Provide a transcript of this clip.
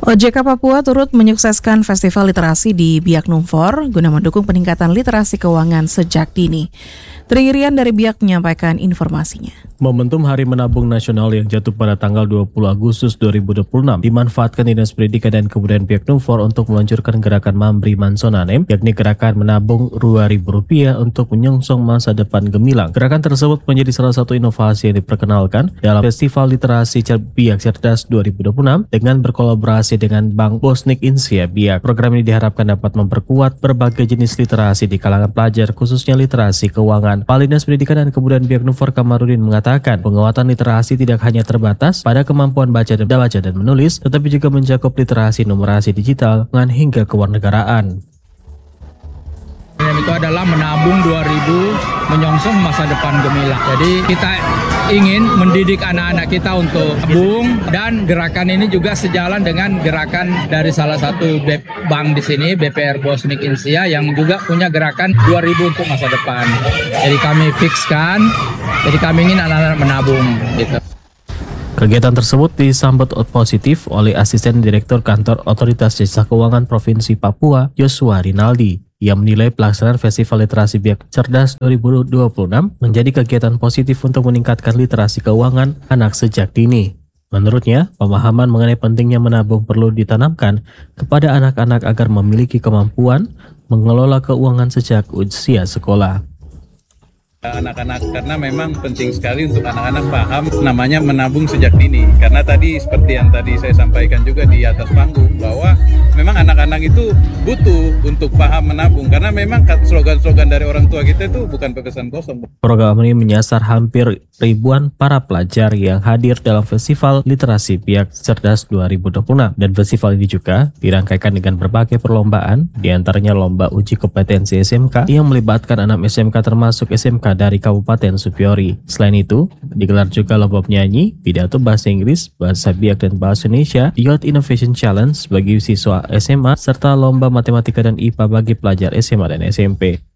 OJK Papua turut menyukseskan festival literasi di Biak Numfor guna mendukung peningkatan literasi keuangan sejak dini. Tri Irian dari Biak menyampaikan informasinya. Momentum Hari Menabung Nasional yang jatuh pada tanggal 20 Agustus 2026 dimanfaatkan Dinas Pendidikan dan Kebudayaan Biak Numfor untuk meluncurkan gerakan Mambri Mansonanem, yakni gerakan menabung Rp2.000 untuk menyongsong masa depan gemilang. Gerakan tersebut menjadi salah satu inovasi yang diperkenalkan dalam Festival Literasi Biak Cerdas 2026 dengan berkolaborasi dengan Bank Bosnik Insia Biak. Program ini diharapkan dapat memperkuat berbagai jenis literasi di kalangan pelajar, khususnya literasi keuangan. Kepala Dinas Pendidikan dan Kebudayaan Biak Numfor Kamarudin mengatakan penguatan literasi tidak hanya terbatas pada kemampuan baca dan menulis, tetapi juga mencakup literasi numerasi digital hingga kewarganegaraan. Yang itu adalah menabung 2.000 menyongsong masa depan gemilang. Jadi kita ingin mendidik anak-anak kita untuk menabung, dan gerakan ini juga sejalan dengan gerakan dari salah satu bank di sini, BPR Bosnik Insia, yang juga punya gerakan 2.000 untuk masa depan. Jadi kami fikskan, jadi kami ingin anak-anak menabung gitu. Kegiatan tersebut disambut positif oleh Asisten Direktur Kantor Otoritas Jasa Keuangan Provinsi Papua, Joshua Rinaldi. Ia menilai pelaksanaan Festival Literasi Biak Cerdas 2026 menjadi kegiatan positif untuk meningkatkan literasi keuangan anak sejak dini. Menurutnya, pemahaman mengenai pentingnya menabung perlu ditanamkan kepada anak-anak agar memiliki kemampuan mengelola keuangan sejak usia sekolah. Anak-anak, karena memang penting sekali untuk anak-anak paham namanya menabung sejak dini, karena tadi seperti yang tadi saya sampaikan juga di atas panggung bahwa memang anak-anak itu butuh untuk paham menabung, karena memang slogan-slogan dari orang tua kita itu bukan pesan kosong. Program ini menyasar hampir ribuan para pelajar yang hadir dalam Festival Literasi Biak Cerdas 2026, dan festival ini juga dirangkaikan dengan berbagai perlombaan, diantaranya lomba uji kompetensi SMK yang melibatkan 6 SMK termasuk SMK dari Kabupaten Supiori. Selain itu, digelar juga lomba penyanyi, pidato bahasa Inggris, bahasa Biak dan bahasa Indonesia, Youth Innovation Challenge bagi siswa SMA, serta lomba matematika dan IPA bagi pelajar SMA dan SMP.